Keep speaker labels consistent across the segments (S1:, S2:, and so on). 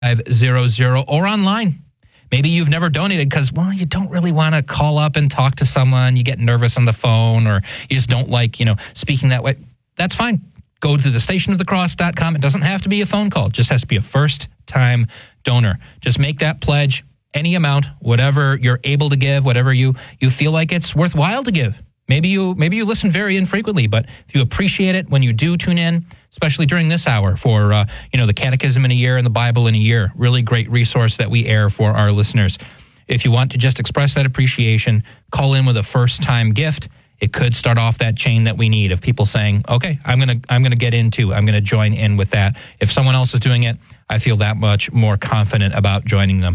S1: 500 or online. Maybe you've never donated because, well, you don't really want to call up and talk to someone. You get nervous on the phone, or you just don't like, speaking that way. That's fine. Go to thestationofthecross.com. It doesn't have to be a phone call. It just has to be a first-time donor. Just make that pledge, any amount, whatever you're able to give, whatever you feel like it's worthwhile to give. Maybe you listen very infrequently, but if you appreciate it when you do tune in, especially during this hour for, the Catechism in a Year and the Bible in a Year, really great resource that we air for our listeners. If you want to just express that appreciation, call in with a first-time gift. It could start off that chain that we need of people saying, okay, I'm going to join in with that. If someone else is doing it, I feel that much more confident about joining them.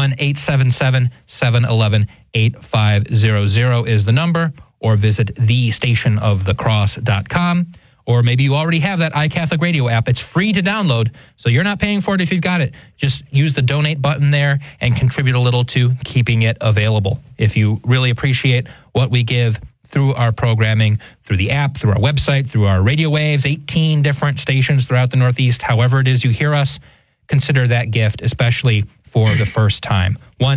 S1: 1-877-711-8500 is the number, or visit thestationofthecross.com. Or maybe you already have that iCatholic Radio app. It's free to download, so you're not paying for it if you've got it. Just use the donate button there and contribute a little to keeping it available. If you really appreciate what we give through our programming, through the app, through our website, through our radio waves, 18 different stations throughout the Northeast, however it is you hear us, consider that gift, especially for the first time.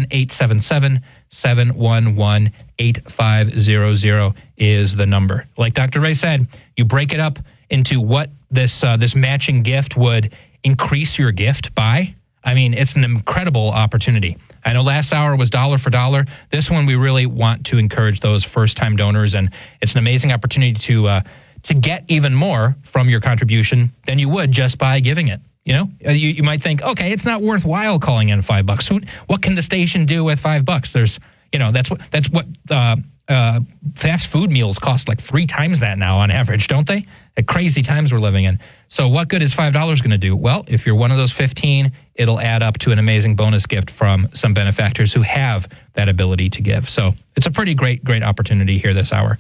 S1: 1-877-711-8500 is the number. Like Dr. Ray said, you break it up into what this matching gift would increase your gift by. I mean, it's an incredible opportunity. I know last hour was dollar for dollar. This one, we really want to encourage those first-time donors, and it's an amazing opportunity to get even more from your contribution than you would just by giving it. You might think, okay, it's not worthwhile calling in $5. What can the station do with $5? There's, that's what fast food meals cost, like 3 times that now on average, don't they? At crazy times we're living in. So what good is $5 going to do? Well, if you're one of those 15, it'll add up to an amazing bonus gift from some benefactors who have that ability to give. So it's a pretty great opportunity here this hour.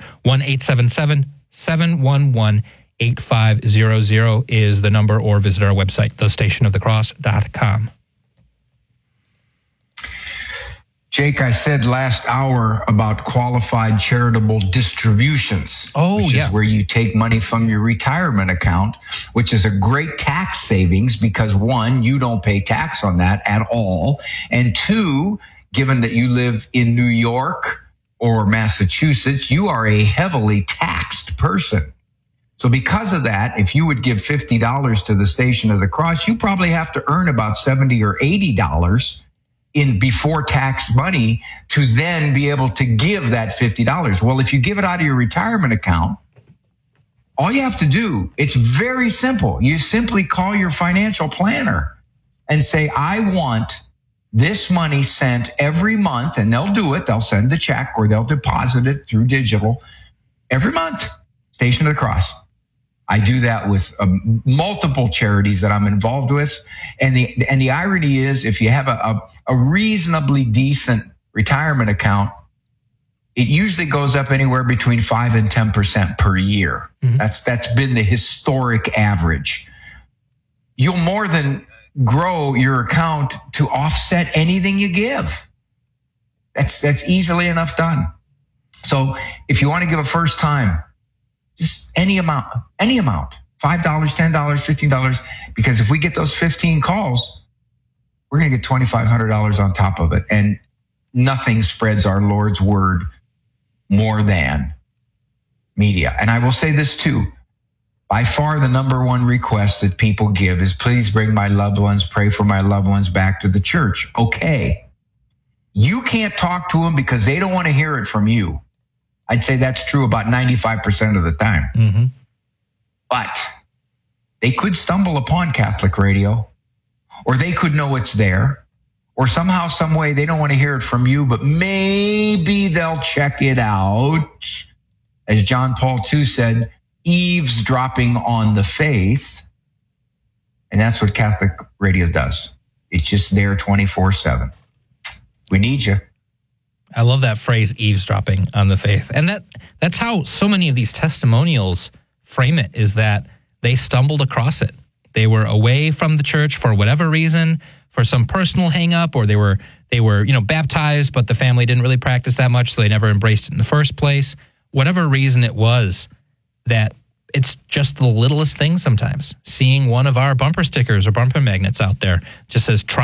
S1: 1-877-711-8500 is the number, or visit our website, thestationofthecross.com.
S2: Jake, I said last hour about qualified charitable distributions. Which is where you take money from your retirement account, which is a great tax savings because, 1, you don't pay tax on that at all. And 2, given that you live in New York or Massachusetts, you are a heavily taxed person. So because of that, if you would give $50 to the Station of the Cross, you probably have to earn about $70 or $80 in before tax money to then be able to give that $50. Well, if you give it out of your retirement account, all you have to do, it's very simple. You simply call your financial planner and say, I want this money sent every month, and they'll do it. They'll send the check or they'll deposit it through digital every month. Station of the Cross. I do that with multiple charities that I'm involved with. And the irony is, if you have a reasonably decent retirement account, it usually goes up anywhere between 5 and 10% per year. Mm-hmm. That's been the historic average. You'll more than grow your account to offset anything you give. That's easily enough done. So if you want to give a first time, just any amount, $5, $10, $15, because if we get those 15 calls, we're going to get $2,500 on top of it. And nothing spreads our Lord's word more than media. And I will say this too. By far, the number one request that people give is, please bring my loved ones, pray for my loved ones back to the church. Okay. You can't talk to them because they don't want to hear it from you. I'd say that's true about 95% of the time. Mm-hmm. But they could stumble upon Catholic radio, or they could know it's there, or somehow, some way, they don't want to hear it from you, but maybe they'll check it out. As John Paul II said, eavesdropping on the faith. And that's what Catholic radio does. It's just there 24/7. We need you.
S1: I love that phrase, eavesdropping on the faith. And that's how so many of these testimonials frame it, is that they stumbled across it. They were away from the church for whatever reason, for some personal hang-up, or they were baptized, but the family didn't really practice that much, so they never embraced it in the first place. Whatever reason it was that it's just the littlest thing sometimes. Seeing one of our bumper stickers or bumper magnets out there just says, try